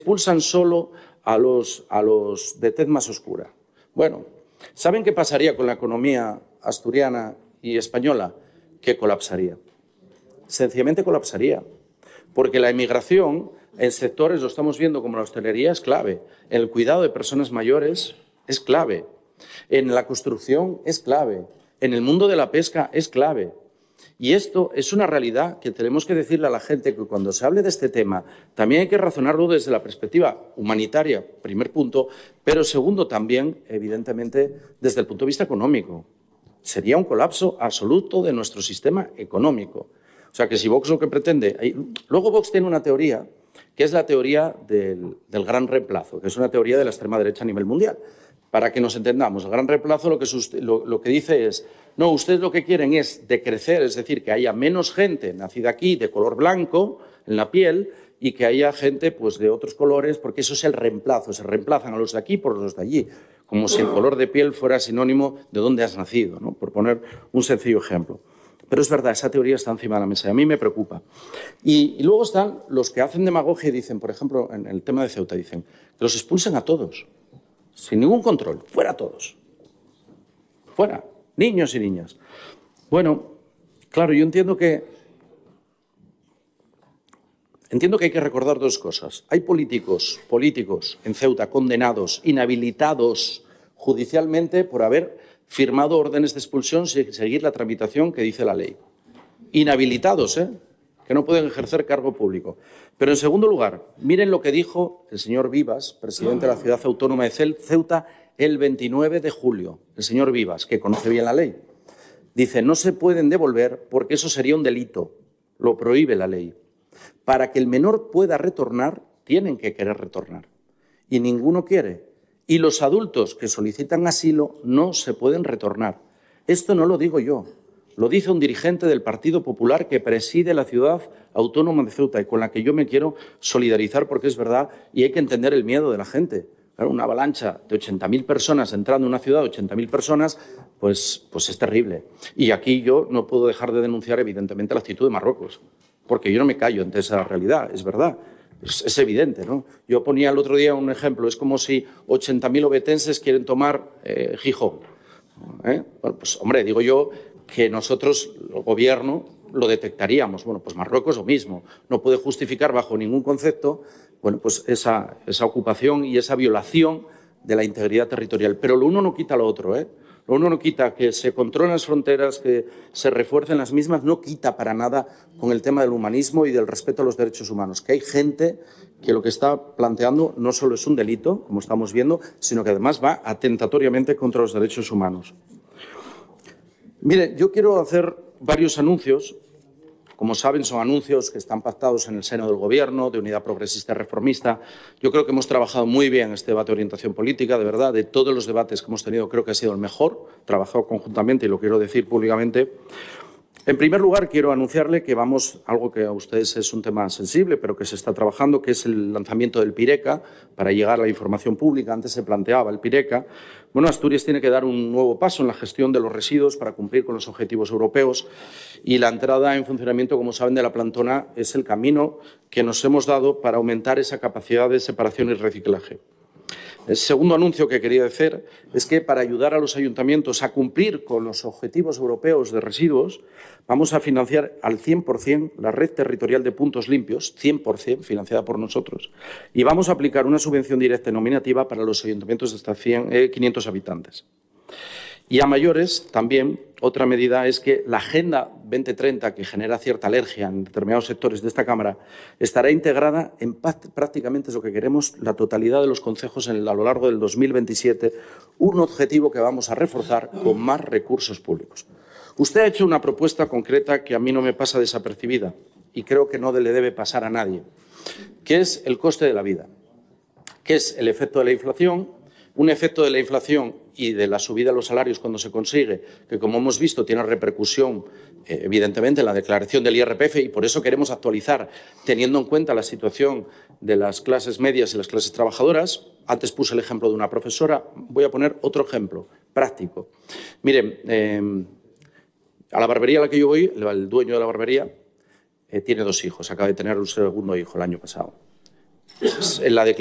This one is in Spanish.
expulsan solo a los de tez más oscura. Bueno, ¿saben qué pasaría con la economía asturiana y española? Que colapsaría. Sencillamente colapsaría. Porque la emigración en sectores, lo estamos viendo como la hostelería, es clave. En el cuidado de personas mayores es clave. En la construcción es clave. En el mundo de la pesca es clave. Y esto es una realidad que tenemos que decirle a la gente que cuando se hable de este tema también hay que razonarlo desde la perspectiva humanitaria, primer punto, pero segundo también, evidentemente, desde el punto de vista económico. Sería un colapso absoluto de nuestro sistema económico. O sea, que si Vox lo que pretende... Luego Vox tiene una teoría, que es la teoría del gran reemplazo, que es una teoría de la extrema derecha a nivel mundial. Para que nos entendamos, el gran reemplazo lo que dice es, no, ustedes lo que quieren es decrecer, es decir, que haya menos gente nacida aquí de color blanco en la piel y que haya gente pues, de otros colores, porque eso es el reemplazo, se reemplazan a los de aquí por los de allí, como si el color de piel fuera sinónimo de dónde has nacido, ¿no? Por poner un sencillo ejemplo. Pero es verdad, esa teoría está encima de la mesa y a mí me preocupa. Y luego están los que hacen demagogia y dicen, por ejemplo, en el tema de Ceuta, dicen que los expulsen a todos, sin ningún control, fuera todos. Fuera, niños y niñas. Bueno, claro, yo entiendo que hay que recordar dos cosas. Hay políticos en Ceuta condenados, inhabilitados judicialmente por haber firmado órdenes de expulsión sin seguir la tramitación que dice la ley. Inhabilitados, que no pueden ejercer cargo público. Pero, en segundo lugar, miren lo que dijo el señor Vivas, presidente de la Ciudad Autónoma de Ceuta, el 29 de julio. El señor Vivas, que conoce bien la ley. Dice, no se pueden devolver porque eso sería un delito. Lo prohíbe la ley. Para que el menor pueda retornar, tienen que querer retornar. Y ninguno quiere. Y los adultos que solicitan asilo no se pueden retornar. Esto no lo digo yo. Lo dice un dirigente del Partido Popular que preside la Ciudad Autónoma de Ceuta y con la que yo me quiero solidarizar porque es verdad y hay que entender el miedo de la gente. Claro, una avalancha de 80.000 personas entrando en una ciudad de 80.000 personas, pues es terrible. Y aquí yo no puedo dejar de denunciar, evidentemente, la actitud de Marruecos, porque yo no me callo ante esa realidad, es verdad. Es evidente, ¿no? Yo ponía el otro día un ejemplo, es como si 80.000 obetenses quieren tomar Gijón. Bueno, pues hombre, digo yo que nosotros, el Gobierno, lo detectaríamos. Bueno, pues Marruecos lo mismo. No puede justificar bajo ningún concepto bueno, pues esa ocupación y esa violación de la integridad territorial. Pero lo uno no quita lo otro, Lo uno no quita que se controlen las fronteras, que se refuercen las mismas, no quita para nada con el tema del humanismo y del respeto a los derechos humanos. Que hay gente que lo que está planteando no solo es un delito, como estamos viendo, sino que además va atentatoriamente contra los derechos humanos. Mire, yo quiero hacer varios anuncios. Como saben, son anuncios que están pactados en el seno del Gobierno, de Unidad Progresista y Reformista. Yo creo que hemos trabajado muy bien este debate de orientación política, de verdad. De todos los debates que hemos tenido, creo que ha sido el mejor, trabajado conjuntamente y lo quiero decir públicamente. En primer lugar, quiero anunciarle que vamos, algo que a ustedes es un tema sensible, pero que se está trabajando, que es el lanzamiento del PIRECA, para llegar a la información pública. Antes se planteaba el PIRECA. Bueno, Asturias tiene que dar un nuevo paso en la gestión de los residuos para cumplir con los objetivos europeos y la entrada en funcionamiento, como saben, de la plantona es el camino que nos hemos dado para aumentar esa capacidad de separación y reciclaje. El segundo anuncio que quería hacer es que para ayudar a los ayuntamientos a cumplir con los objetivos europeos de residuos vamos a financiar al 100% la red territorial de puntos limpios, 100% financiada por nosotros, y vamos a aplicar una subvención directa y nominativa para los ayuntamientos de hasta 500 habitantes. Y a mayores, también, otra medida es que la Agenda 2030, que genera cierta alergia en determinados sectores de esta Cámara, estará integrada en prácticamente es lo que queremos, la totalidad de los concejos a lo largo del 2027, un objetivo que vamos a reforzar con más recursos públicos. Usted ha hecho una propuesta concreta que a mí no me pasa desapercibida y creo que no le debe pasar a nadie, que es el coste de la vida, que es el efecto de la inflación. Un efecto de la inflación y de la subida de los salarios cuando se consigue, que como hemos visto tiene repercusión evidentemente en la declaración del IRPF y por eso queremos actualizar teniendo en cuenta la situación de las clases medias y las clases trabajadoras. Antes puse el ejemplo de una profesora, voy a poner otro ejemplo práctico. Miren, a la barbería a la que yo voy, el dueño de la barbería tiene 2 hijos, acaba de tener un segundo hijo el año pasado. en la